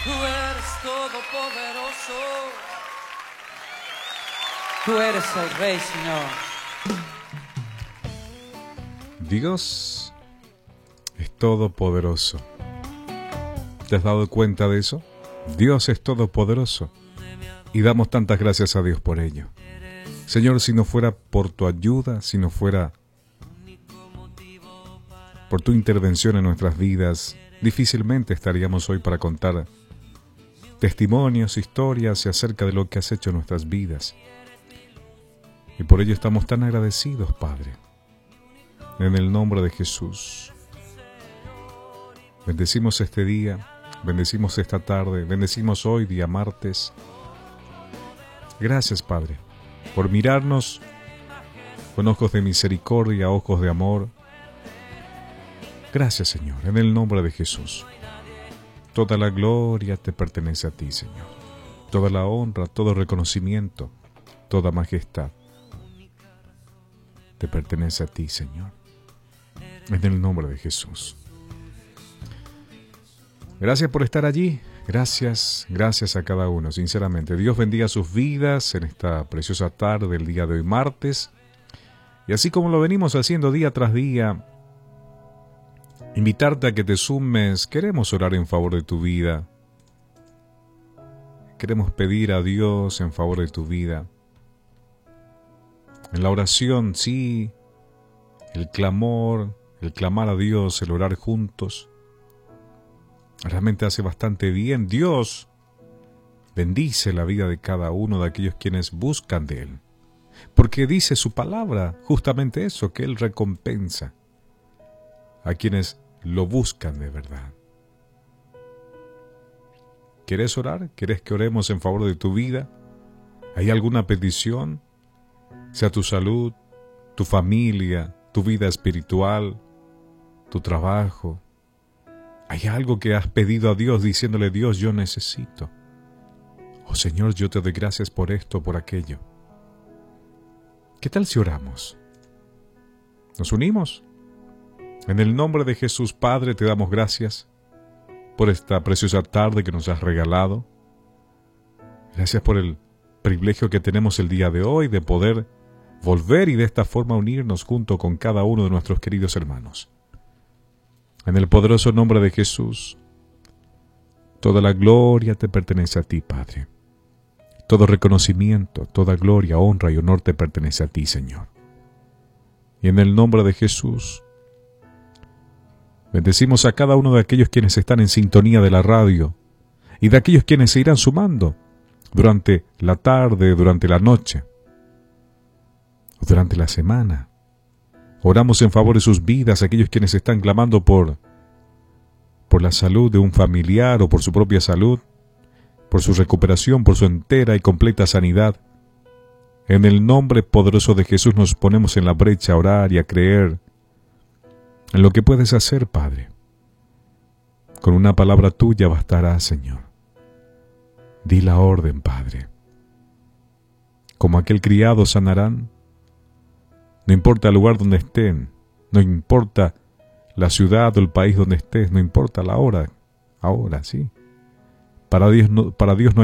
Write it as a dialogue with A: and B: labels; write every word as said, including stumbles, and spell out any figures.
A: Tú eres todopoderoso. Tú eres el Rey, Señor.
B: Dios es todopoderoso. ¿Te has dado cuenta de eso? Dios es todopoderoso. Y damos tantas gracias a Dios por ello. Señor, si no fuera por tu ayuda, si no fuera por tu intervención en nuestras vidas, difícilmente estaríamos hoy para contar testimonios, historias acerca de lo que has hecho en nuestras vidas. Y por ello estamos tan agradecidos, Padre. En el nombre de Jesús. Bendecimos este día, bendecimos esta tarde, bendecimos hoy, día martes. Gracias, Padre, por mirarnos con ojos de misericordia, ojos de amor. Gracias, Señor, en el nombre de Jesús. Toda la gloria te pertenece a ti, Señor. Toda la honra, todo reconocimiento, toda majestad te pertenece a ti, Señor. En el nombre de Jesús. Gracias por estar allí. Gracias, gracias a cada uno, sinceramente. Dios bendiga sus vidas en esta preciosa tarde del día de hoy, martes. Y así como lo venimos haciendo día tras día, invitarte a que te sumes. Queremos orar en favor de tu vida. Queremos pedir a Dios en favor de tu vida. En la oración, sí, el clamor, el clamar a Dios, el orar juntos, realmente hace bastante bien. Dios bendice la vida de cada uno de aquellos quienes buscan de Él. Porque dice su palabra justamente eso, que Él recompensa a quienes lo buscan de verdad. ¿Quieres orar? ¿Quieres que oremos en favor de tu vida? ¿Hay alguna petición? Sea tu salud, tu familia, tu vida espiritual, tu trabajo. ¿Hay algo que has pedido a Dios diciéndole, Dios, yo necesito? Oh Señor, yo te doy gracias por esto, por aquello. ¿Qué tal si oramos? ¿Nos unimos? En el nombre de Jesús, Padre, te damos gracias por esta preciosa tarde que nos has regalado. Gracias por el privilegio que tenemos el día de hoy de poder volver y de esta forma unirnos junto con cada uno de nuestros queridos hermanos. En el poderoso nombre de Jesús, toda la gloria te pertenece a ti, Padre. Todo reconocimiento, toda gloria, honra y honor te pertenece a ti, Señor. Y en el nombre de Jesús, bendecimos a cada uno de aquellos quienes están en sintonía de la radio y de aquellos quienes se irán sumando durante la tarde, durante la noche o durante la semana. Oramos en favor de sus vidas, aquellos quienes están clamando por, por la salud de un familiar o por su propia salud, por su recuperación, por su entera y completa sanidad. En el nombre poderoso de Jesús nos ponemos en la brecha a orar y a creer en lo que puedes hacer, Padre. Con una palabra tuya bastará, Señor. Di la orden, Padre. Como aquel criado sanarán. No importa el lugar donde estén, no importa la ciudad o el país donde estés, no importa la hora, ahora, sí. Para Dios no, para Dios no hay